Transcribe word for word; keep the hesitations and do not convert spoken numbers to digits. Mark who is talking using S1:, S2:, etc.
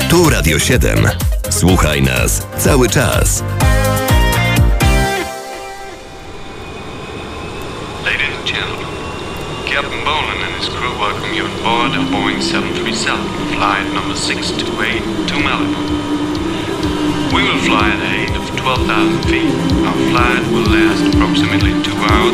S1: Tu Radio siedem. Słuchaj nas cały czas.
S2: Ladies and gentlemen, Captain Bolan and his crew welcome you on board a Boeing seven thirty-seven, flight number six two eight to Malibu. We will fly at a height of twelve thousand feet. Our flight will last approximately two hours.